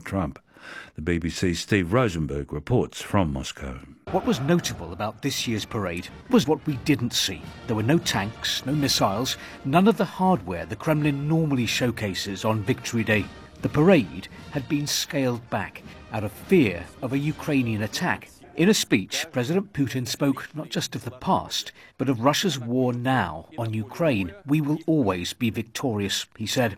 Donald Trump. The BBC's Steve Rosenberg reports from Moscow. What was notable about this year's parade was what we didn't see. There were no tanks, no missiles, none of the hardware the Kremlin normally showcases on Victory Day. The parade had been scaled back out of fear of a Ukrainian attack. In a speech, President Putin spoke not just of the past, but of Russia's war now on Ukraine. We will always be victorious, he said.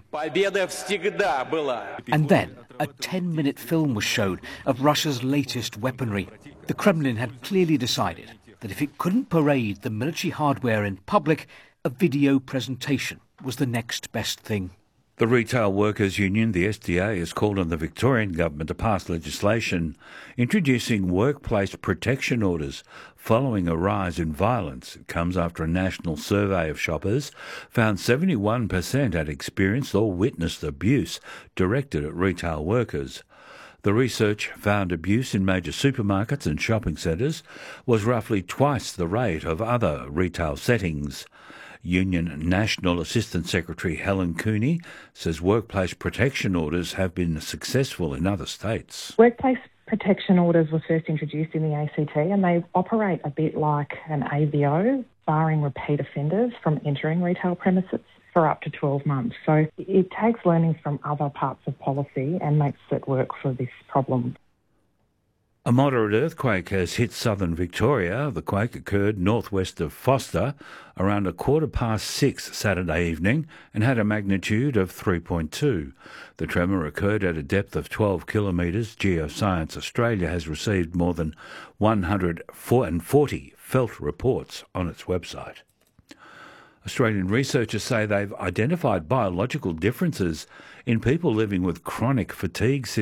And then a 10-minute film was shown of Russia's latest weaponry. The Kremlin had clearly decided that if it couldn't parade the military hardware in public, a video presentation was the next best thing. The Retail Workers Union, the SDA, has called on the Victorian government to pass legislation introducing workplace protection orders following a rise in violence. It comes after a national survey of shoppers found 71% had experienced or witnessed abuse directed at retail workers. The research found abuse in major supermarkets and shopping centres was roughly twice the rate of other retail settings. Union National Assistant Secretary Helen Cooney says workplace protection orders have been successful in other states. Workplace protection orders were first introduced in the ACT and they operate a bit like an AVO, barring repeat offenders from entering retail premises for up to 12 months. So it takes learnings from other parts of policy and makes it work for this problem. A moderate earthquake has hit southern Victoria. The quake occurred northwest of Foster around 6:15 Saturday evening and had a magnitude of 3.2. The tremor occurred at a depth of 12 kilometres. Geoscience Australia has received more than 140 felt reports on its website. Australian researchers say they've identified biological differences in people living with chronic fatigue syndrome.